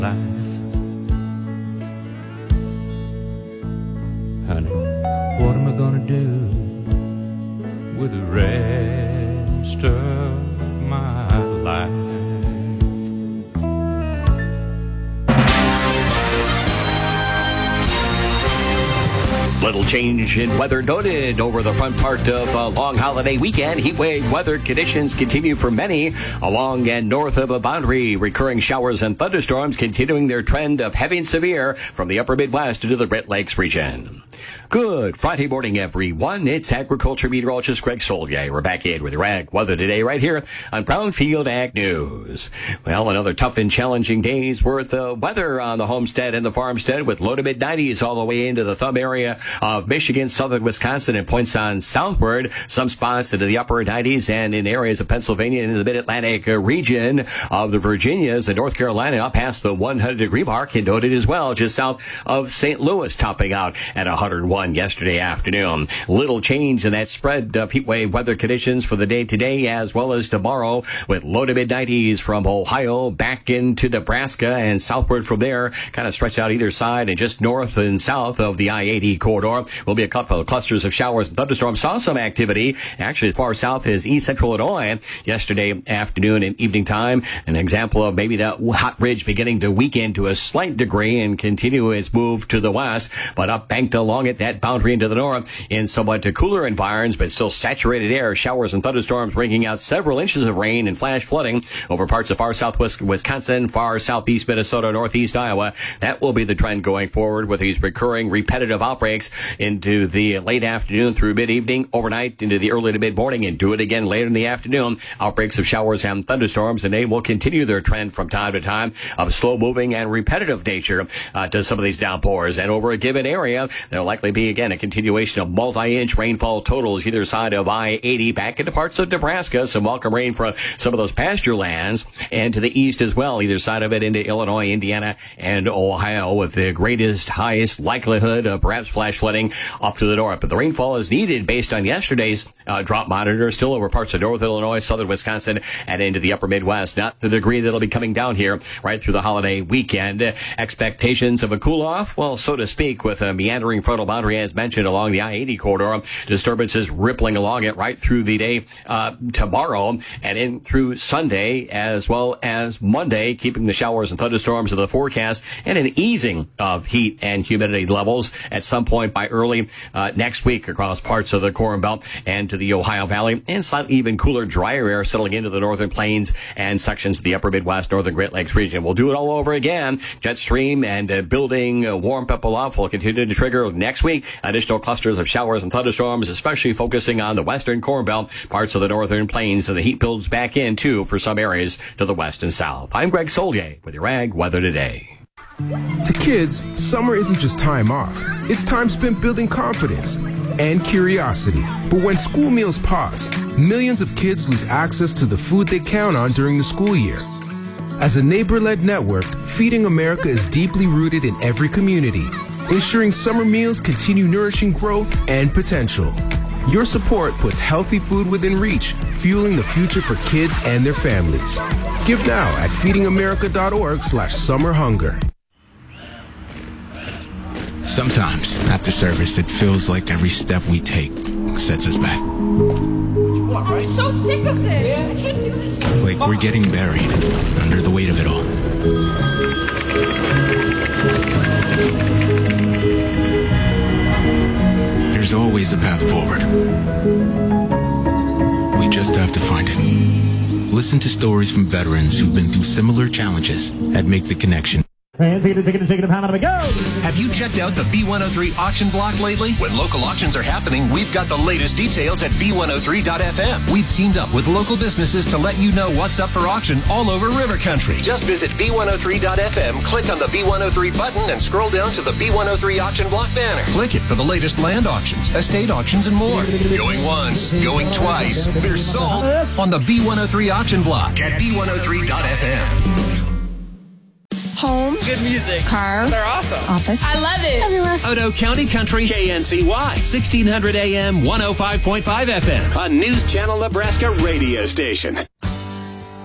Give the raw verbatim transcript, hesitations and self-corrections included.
life. Honey, what am I gonna do with the rest of my life? Little change in weather noted over the front part of a long holiday weekend. Heat wave weather conditions continue for many along and north of a boundary. Recurring showers and thunderstorms continuing their trend of heavy and severe from the upper Midwest into the Great Lakes region. Good Friday morning, everyone. It's agriculture meteorologist Greg Solier. We're back in with your ag weather today right here on Brownfield Ag News. Well, another tough and challenging day's worth of weather on the homestead and the farmstead with low to mid nineties all the way into the thumb area of Michigan, southern Wisconsin, and points on southward. Some spots into the upper nineties and in areas of Pennsylvania and in the mid-Atlantic region of the Virginias and North Carolina up past the one hundred degree mark and noted as well just south of Saint Louis, topping out at one hundred one yesterday afternoon. Little change in that spread of heat wave weather conditions for the day today as well as tomorrow with low to mid nineties from Ohio back into Nebraska and southward from there, kind of stretched out either side and just north and south of the I eighty corridor. Will be a couple of clusters of showers and thunderstorms. Saw some activity actually as far south as east central Illinois yesterday afternoon and evening time. An example of maybe that hot ridge beginning to weaken to a slight degree and continue its move to the west, but up banked along it, that boundary into the north in somewhat cooler environs, but still saturated air. Showers and thunderstorms bringing out several inches of rain and flash flooding over parts of far southwest Wisconsin, far southeast Minnesota, northeast Iowa. That will be the trend going forward with these recurring repetitive outbreaks into the late afternoon through mid-evening, overnight into the early to mid-morning, and do it again later in the afternoon. Outbreaks of showers and thunderstorms, and they will continue their trend from time to time of slow-moving and repetitive nature uh, to some of these downpours. And over a given area, there'll likely be, again, a continuation of multi-inch rainfall totals either side of I eighty back into parts of Nebraska. Some welcome rain from some of those pasture lands, and to the east as well, either side of it into Illinois, Indiana, and Ohio, with the greatest, highest likelihood of perhaps flash flooding up to the north. But the rainfall is needed based on yesterday's uh, drop monitor, still over parts of north Illinois, southern Wisconsin, and into the upper Midwest. Not the degree that'll be coming down here right through the holiday weekend. Uh, expectations of a cool-off, well, so to speak, with a meandering frontal boundary, as mentioned, along the I eighty corridor. Disturbances rippling along it right through the day uh, tomorrow and in through Sunday as well as Monday, keeping the showers and thunderstorms of the forecast and an easing of heat and humidity levels at some point by early uh, next week across parts of the Corn Belt and to the Ohio Valley, and slightly even cooler, drier air settling into the northern plains and sections of the upper Midwest, northern Great Lakes region. We'll do it all over again. Jet stream and uh, building uh, warm up aloft will continue to trigger next week additional clusters of showers and thunderstorms, especially focusing on the western Corn Belt, parts of the northern plains, and the heat builds back in too for some areas to the west and south. I'm Greg Solier with your Ag Weather Today. To kids, summer isn't just time off. It's time spent building confidence and curiosity. But when school meals pause, millions of kids lose access to the food they count on during the school year. As a neighbor-led network, Feeding America is deeply rooted in every community, ensuring summer meals continue nourishing growth and potential. Your support puts healthy food within reach, fueling the future for kids and their families. Give now at feedingamerica.org slash summer hunger. Sometimes, after service, it feels like every step we take sets us back. I'm so sick of this. I can't do this. Like we're getting buried under the weight of it all. There's always a path forward. We just have to find it. Listen to stories from veterans who've been through similar challenges at Make the Connection. Have you checked out the B one oh three auction block lately? When local auctions are happening, we've got the latest details at B one oh three dot F M. We've teamed up with local businesses to let you know what's up for auction all over River Country. Just visit B one oh three dot F M, click on the B one oh three button, and scroll down to the B one oh three auction block banner. Click it for the latest land auctions, estate auctions, and more. Going once, going twice. We're sold on the B one oh three auction block at B one oh three dot F M. Home. Good music. Car. They're awesome. Office. I love it. Everywhere. Odo County Country, K N C Y, sixteen hundred A M, one oh five point five F M, a News Channel Nebraska radio station.